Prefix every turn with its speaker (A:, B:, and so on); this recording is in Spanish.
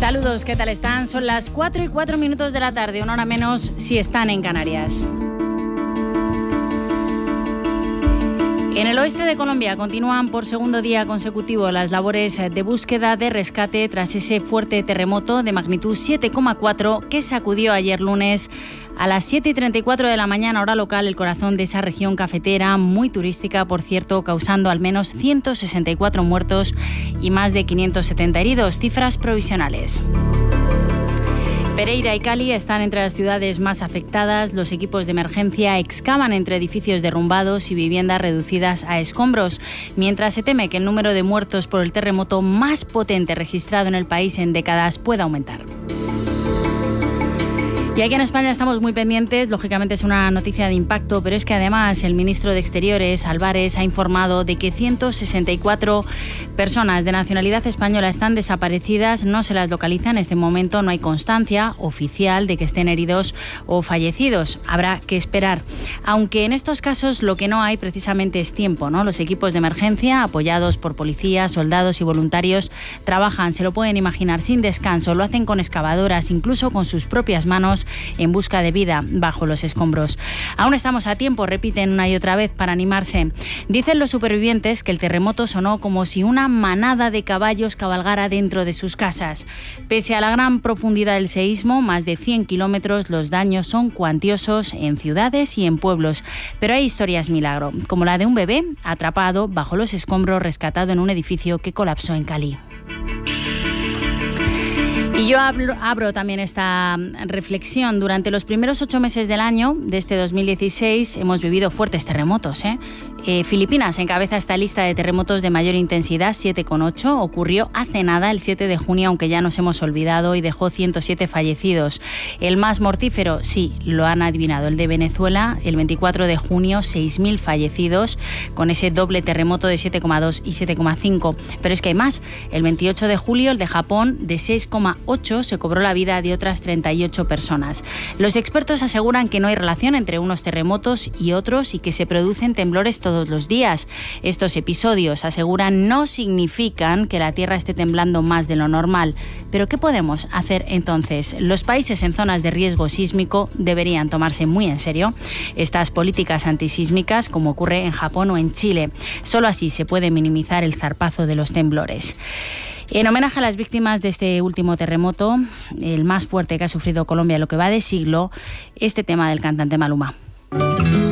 A: Saludos, ¿qué tal están? Son las 4:04 de la tarde, una hora menos si están en Canarias. En el oeste de Colombia continúan por segundo día consecutivo las labores de búsqueda de rescate tras ese fuerte terremoto de magnitud 7,4 que sacudió ayer lunes a las 7:34 de la mañana, hora local, el corazón de esa región cafetera, muy turística, por cierto, causando al menos 164 muertos y más de 570 heridos, cifras provisionales. Pereira y Cali están entre las ciudades más afectadas. Los equipos de emergencia excavan entre edificios derrumbados y viviendas reducidas a escombros, mientras se teme que el número de muertos por el terremoto más potente registrado en el país en décadas pueda aumentar. Y aquí en España estamos muy pendientes, lógicamente es una noticia de impacto, pero es que además el ministro de Exteriores, Álvarez, ha informado de que 164 personas de nacionalidad española están desaparecidas, no se las localiza en este momento, no hay constancia oficial de que estén heridos o fallecidos. Habrá que esperar. Aunque en estos casos lo que no hay precisamente es tiempo, ¿no? Los equipos de emergencia, apoyados por policías, soldados y voluntarios, trabajan, se lo pueden imaginar, sin descanso, lo hacen con excavadoras, incluso con sus propias manos, en busca de vida bajo los escombros. Aún estamos a tiempo, repiten una y otra vez para animarse. Dicen los supervivientes que el terremoto sonó como si una manada de caballos cabalgara dentro de sus casas. Pese a la gran profundidad del seísmo, más de 100 kilómetros, los daños son cuantiosos en ciudades y en pueblos. Pero hay historias milagro, como la de un bebé atrapado bajo los escombros, rescatado en un edificio que colapsó en Cali. Y yo abro también esta reflexión. Durante los primeros 8 meses del año, de este 2016, hemos vivido fuertes terremotos, Filipinas encabeza esta lista de terremotos de mayor intensidad, 7,8. Ocurrió hace nada, el 7 de junio, aunque ya nos hemos olvidado, y dejó 107 fallecidos. El más mortífero, sí, lo han adivinado, el de Venezuela, el 24 de junio, 6.000 fallecidos, con ese doble terremoto de 7,2 y 7,5. Pero es que hay más. El 28 de julio, el de Japón, de 6,8, se cobró la vida de otras 38 personas. Los expertos aseguran que no hay relación entre unos terremotos y otros y que se producen temblores todos los días. Estos episodios, aseguran, no significan que la Tierra esté temblando más de lo normal. Pero ¿qué podemos hacer entonces? Los países en zonas de riesgo sísmico deberían tomarse muy en serio estas políticas antisísmicas, como ocurre en Japón o en Chile. Solo así se puede minimizar el zarpazo de los temblores. En homenaje a las víctimas de este último terremoto, el más fuerte que ha sufrido Colombia en lo que va de siglo, este tema del cantante Maluma.